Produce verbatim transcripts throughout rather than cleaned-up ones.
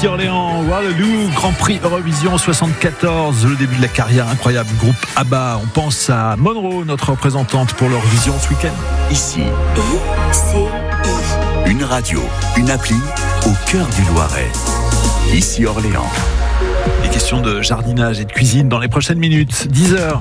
ici Orléans, Waterloo, Grand Prix Eurovision soixante-quatorze, le début de la carrière incroyable du groupe ABBA. On pense à Monroe, notre représentante pour l'Eurovision ce week-end. Ici, I C I. Une radio, une appli au cœur du Loiret. Ici Orléans. Les questions de jardinage et de cuisine dans les prochaines minutes, dix heures.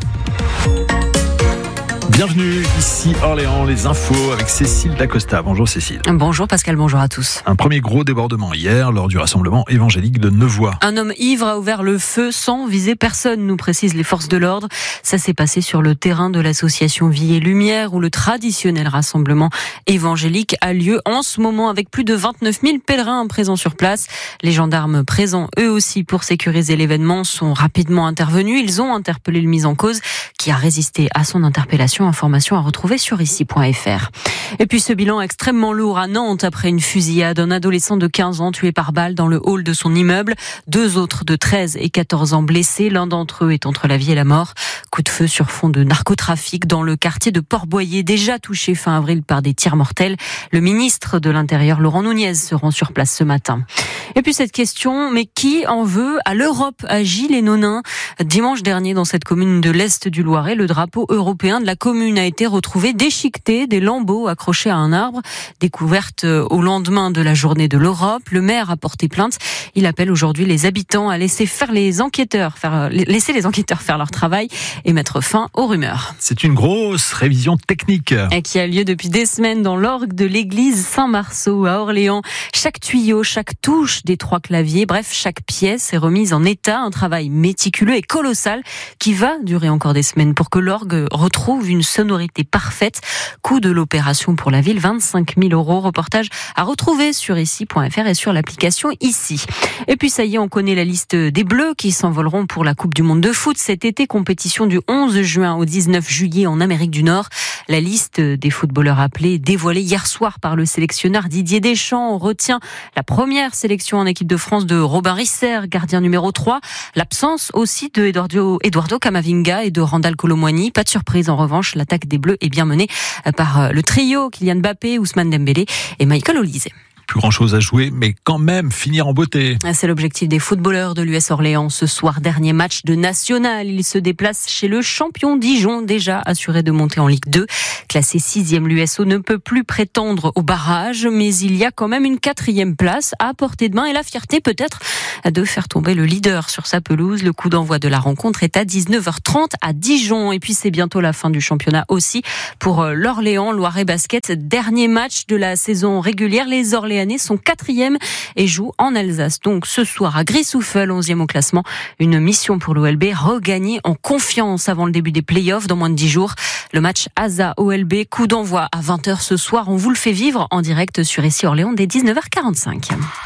Bienvenue ici Orléans, les infos avec Cécile Dacosta. Bonjour Cécile. Bonjour Pascal, bonjour à tous. Un premier gros débordement hier lors du rassemblement évangélique de Nevoy. Un homme ivre a ouvert le feu sans viser personne, nous précisent les forces de l'ordre. Ça s'est passé sur le terrain de l'association Vie et Lumière où le traditionnel rassemblement évangélique a lieu en ce moment avec plus de vingt-neuf mille pèlerins présents sur place. Les gendarmes présents eux aussi pour sécuriser l'événement sont rapidement intervenus. Ils ont interpellé le mis en cause qui a résisté à son interpellation. Information à retrouver sur ici point f r. Et puis ce bilan extrêmement lourd à Nantes après une fusillade. Un adolescent de quinze ans tué par balle dans le hall de son immeuble. Deux autres de treize et quatorze ans blessés. L'un d'entre eux est entre la vie et la mort. Coup de feu sur fond de narcotrafic dans le quartier de Port-Boyer, déjà touché fin avril par des tirs mortels. Le ministre de l'Intérieur, Laurent Nunez, se rend sur place ce matin. Et puis cette question, mais qui en veut à l'Europe, à Gilles-et-Nonains? Dimanche dernier, dans cette commune de l'Est du Loiret, le drapeau européen de la commune a été retrouvé déchiqueté, des lambeaux accrochés à un arbre. Découverte au lendemain de la journée de l'Europe, le maire a porté plainte. Il appelle aujourd'hui les habitants à laisser faire les enquêteurs, faire, laisser les enquêteurs faire leur travail et mettre fin aux rumeurs. C'est une grosse révision technique. Et qui a lieu depuis des semaines dans l'orgue de l'église Saint-Marceau à Orléans. Chaque tuyau, chaque touche des trois claviers, bref, chaque pièce est remise en état. Un travail méticuleux et colossal qui va durer encore des semaines pour que l'orgue retrouve une sonorité parfaite. Coût de l'opération pour la ville, vingt-cinq mille euros. Reportage à retrouver sur ici point f r et sur l'application Ici. Et puis ça y est, on connaît la liste des Bleus qui s'envoleront pour la Coupe du Monde de foot cet été. Compétition du onze juin au dix-neuf juillet en Amérique du Nord. La liste des footballeurs appelés dévoilée hier soir par le sélectionneur Didier Deschamps. On retient la première sélection en équipe de France de Robin Risser, gardien numéro trois. L'absence aussi de Eduardo, Eduardo Camavinga et de Randal Kolo Muani. Pas de surprise en revanche, l'attaque des Bleus est bien menée par le trio Kylian Mbappé, Ousmane Dembélé et Michael Olise. Plus grand chose à jouer, mais quand même finir en beauté. C'est l'objectif des footballeurs de l'U S Orléans. Ce soir, dernier match de national. Ils se déplacent chez le champion Dijon, déjà assuré de monter en Ligue deux. Classé sixième, l'U S O ne peut plus prétendre au barrage, mais il y a quand même une quatrième place à portée de main et la fierté peut-être de faire tomber le leader sur sa pelouse. Le coup d'envoi de la rencontre est à dix-neuf heures trente à Dijon. Et puis c'est bientôt la fin du championnat aussi pour l'Orléans Loiret Basket. Dernier match de la saison régulière. Les Orléans sont quatrième et jouent en Alsace. Donc ce soir à Grissoufel, onzième au classement, une mission pour l'O L B, regagner en confiance avant le début des playoffs dans moins de dix jours. Le match Asa-O L B, coup d'envoi à vingt heures ce soir. On vous le fait vivre en direct sur ici Orléans dès dix-neuf heures quarante-cinq.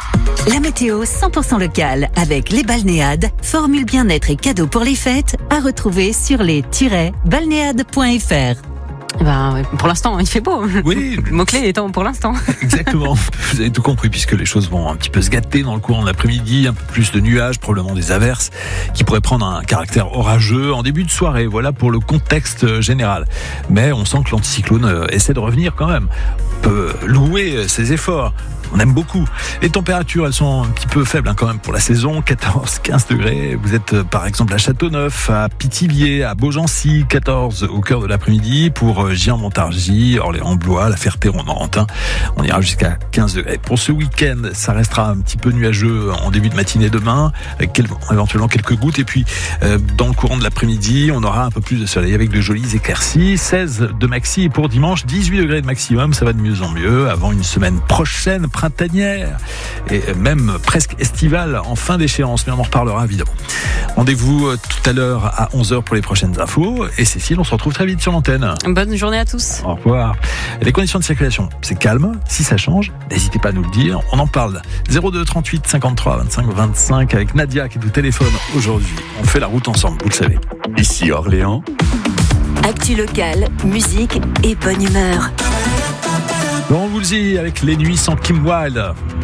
La météo cent pour cent locale avec les balnéades, formule bien-être et cadeaux pour les fêtes à retrouver sur les tiret balnéades point f r. Ben, pour l'instant, il fait beau. Oui. Le mot-clé étant pour l'instant. Exactement. Vous avez tout compris puisque les choses vont un petit peu se gâter dans le courant de l'après-midi. Un peu plus de nuages, probablement des averses qui pourraient prendre un caractère orageux en début de soirée. Voilà pour le contexte général. Mais on sent que l'anticyclone essaie de revenir quand même. On peut louer ses efforts. On aime beaucoup. Les températures, elles sont un petit peu faibles hein, quand même pour la saison. quatorze à quinze degrés. Vous êtes par exemple à Châteauneuf, à Pithiviers, à Beaugency. quatorze au cœur de l'après-midi. Pour Giant-Montargis, Orléans-Blois, La Ferté-Romorantin. On ira jusqu'à quinze degrés. Pour ce week-end, ça restera un petit peu nuageux en début de matinée demain, avec quel, éventuellement quelques gouttes. Et puis, euh, dans le courant de l'après-midi, on aura un peu plus de soleil avec de jolies éclaircies. seize de maxi. Et pour dimanche, dix-huit degrés de maximum. Ça va de mieux en mieux avant une semaine prochaine, printanière et même presque estivale en fin d'échéance, mais on en reparlera évidemment. Rendez-vous tout à l'heure à onze heures pour les prochaines infos et Cécile, on se retrouve très vite sur l'antenne. Bonne journée à tous. Au revoir. Les conditions de circulation, c'est calme. Si ça change, n'hésitez pas à nous le dire. On en parle. zéro deux trente-huit cinquante-trois vingt-cinq vingt-cinq avec Nadia qui est au téléphone aujourd'hui. On fait la route ensemble, vous le savez. Ici Orléans. Actu locale, musique et bonne humeur. Bon, on vous le dit avec Les Nuits sans Kim Wilde.